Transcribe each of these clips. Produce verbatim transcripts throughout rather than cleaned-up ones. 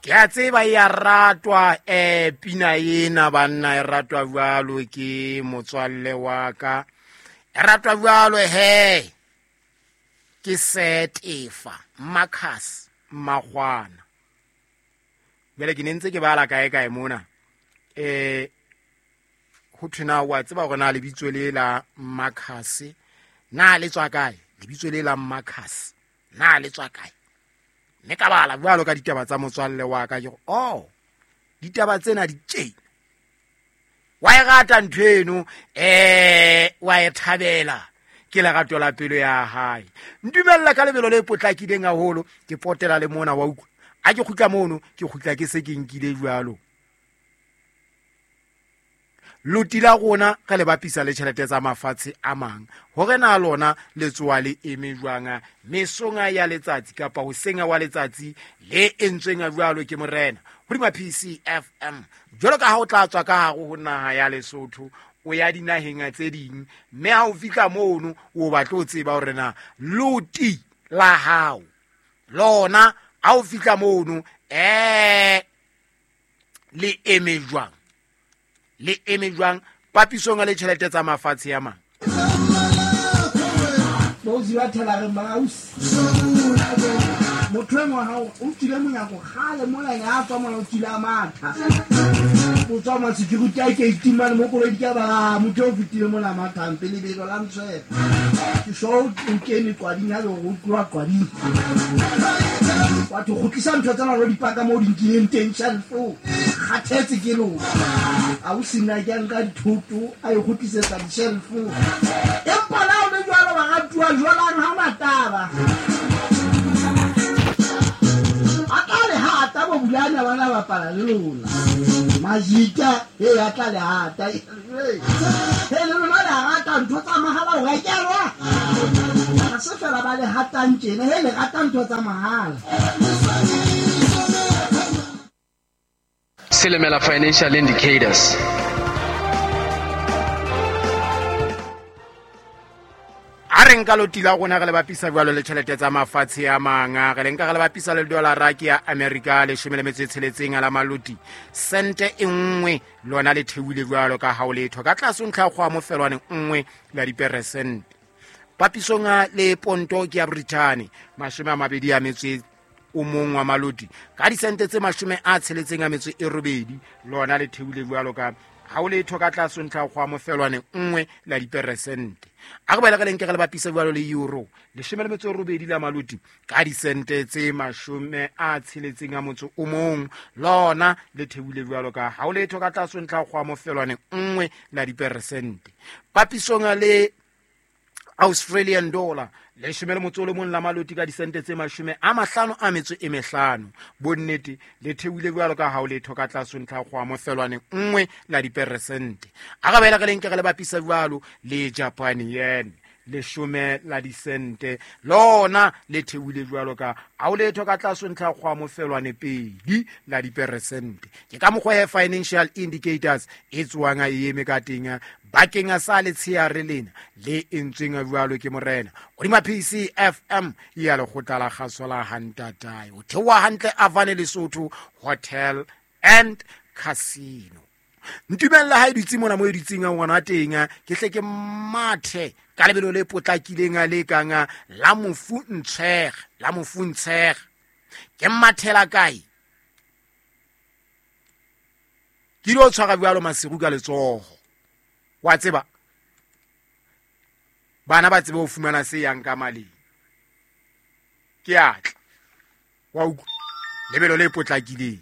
Ke a tseba ya ratwa e pina ena banna e ratwa jwalo ke motswalle wa ka. E ratwa jwalo he. Ke Setefa Marcus Magwana. Bele ke nentse ke bala kae kae mona. Eh ho thina wa tseba gona le bitso le la Marcus. Na le tswa kae? Le bitso le la Marcus. Na le tswa kae? Ne ka bala jwalo ka ditaba tsa motswalle wa ka ke oh ditaba tsena di tjena wa e rata nthweno eh wa e thabela ke la gato la pelo ya hae ndumella ka lebelo le potlakileng haholo ke potela le mona wa utlwa a ke khutla mono ke khutla ke se ke nkile jwalo lutila gona ka le bapisa le tšhelete tsa mafatshe a mang hore na lona le tswa le eme jwanga mesonga ya letsatsi kapa ho senga wa letsatsi le entsweng a jwalo ke morena ho di ma P C F M jwalo ka ha o tla tswa ka hago ho naha ya Lesotho o ya dinaheng tse ding mme ha o fika mono o batla o tseba hore na luti la hao lona ha o fika mono eh le eme jwang le eme jwang papisong le tšhelete tsa mafatshe ya mang bozi wa thela re maus motho mo ha o tile monyako gale mola ya tswa mola o tile matha o tswa ma security a ke itima mo go le ka ba motho o fitile mola matha mpele belo la ntse ke so o ke ni kwa dinya lo o kwa kwa di watho go tlisa ntho tsana lo dipaka mo dintleng teng shelfo khathetse ke lo a o sina ke nka dithuto a e go tlisetsa di shelfo empa la o le jwalo ba ga tua jwala ha mataba akale ha ta bo bulana bana ba pala le lona majita e ya tla le hata e le lona la hata ntho tsa mahala o ga kelwa a se fela ba le hata ntjene he le hata ntho tsa mahala Silemela Financial Indicators. Are nka lotila gona ga le bapisa jwalo le tšhelete tsa mafatshe a manga ga le nka ga le bapisa le dollar ya America le shome le metse tsheletseng ala maloti sente e nngwe lona le thewile jwalo ka ha o letho ka tlase ntlha go amofelwane nngwe la di percent papisonga le ponto ke ya Britain mashome a mabedi a metse o mong wa maloti ka di sente tse mashome a tsheletseng a metse e robedi lona le thewile jwalo ka ha o letho ka tlase ntlha go amofelwane nngwe la di percent a go bela ka lenke ga le bapisa jwalo le euro le shome le metse e robedi la maloti ka di sente tse mashome a tsheletseng a motso o mong lona le thewile jwalo ka ha o letho ka tlase ntlha go amofelwane nngwe la di percent papisonga le Australian dollar le shome le motso le mong la maloti ka di sente tse mashome a mahlano a metso e mehlano bonnete le thewile jwalo ka ha o letho ka tlase ntlha go amofelwane nngwe la di percent a ga bela ka lenke ga le bapisa jwalo le Japan yen le shome la di sente lona le thewile jwalo ka ha o letho ka tlase ntlha go amofelwane pedi la di percent ke ka mogwe financial indicators e tswang a eme ka tenga bakeng a sa le tshiare lena le entsweng a jwalo ke morena o di ma P C F M ya le gotla gasola hantatai o thewa hantle Avane Lesotho Hotel and Casino ntumella ha ditsi mona mo ditsing a ngwana tenga ke hle ke mathe ka lebelo le potlakileng a le kanga la mofu ntsheg la mofu ntsheg ke mathela kae ke ro tshwara bjalo masiru ka letsogo wa tseba bana ba tsebe ho fumana se yang ka mali ke atla wa u lebelo le potlakileng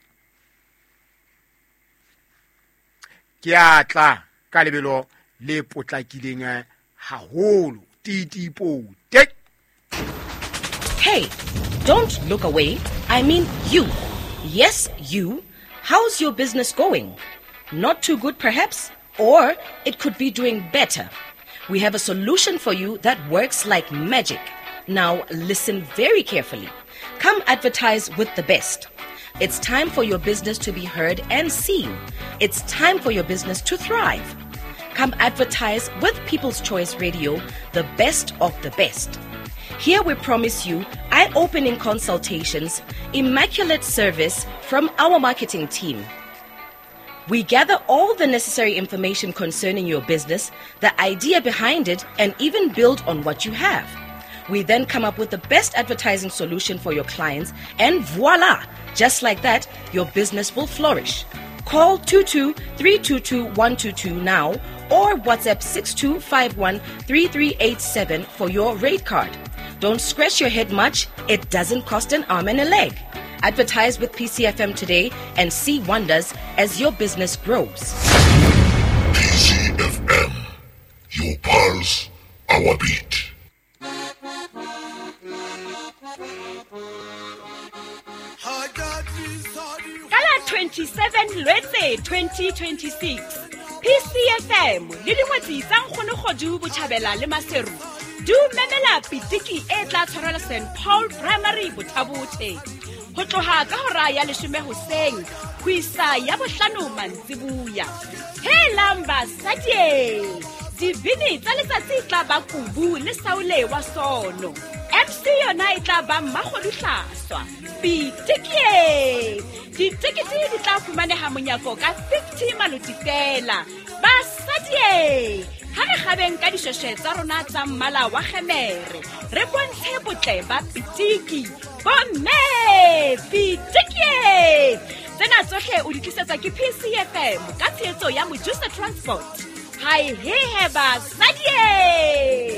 ke atla ka lebelo le potlakileng haholo titipo tek. Hey, don't look away. I mean you. Yes, you. How's your business going? Not too good perhaps? Or it could be doing better. We have a solution for you that works like magic. Now listen very carefully. Come advertise with the best. It's time for your business to be heard and seen. It's time for your business to thrive. Come advertise with People's Choice Radio, the best of the best. Here we promise you eye-opening consultations, immaculate service from our marketing team. We gather all the necessary information concerning your business, the idea behind it, and even build on what you have. We then come up with the best advertising solution for your clients, and voila! Just like that, your business will flourish. Call two two three two two one two two now or WhatsApp six two five one three three eight seven for your rate card. Don't scratch your head much. It doesn't cost an arm and a leg. Advertise with P C F M today and see wonders as your business grows. P C F M, your pulse, our beat. Kala twenty-seven Lwetse twenty twenty-six P C F M le dingwetsi tsa nkgono godu botjhabela le maseru du memela pitiki e tla tshwarela Saint Paul Primary Bothabothe ho tloha ka hora ya leshome hoseng ho isa ya bohlano mantsibuya. He lamba sadie dibini tsa letsatsi tla ba kubu le saule wa sono. M C yona e tla ba Mmakgoduhlaswa. Pitiki ditikiti di tla fumaneha monyako ka fifty maluti fela. Basadie ha re gabeng ka dishweshwe tsa rona tsa mmala wa kgemere re bontshe botle ba pitiki bomme pitiki tsena tsohle o di tlisetsa ke P C F M ka tshehetso ya Mojusa Transport. Hai he he basadie.